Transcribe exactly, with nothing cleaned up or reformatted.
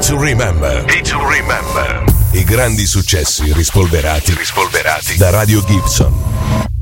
to Remember. Hit to Remember. I grandi successi rispolverati, rispolverati da Radio Gibson.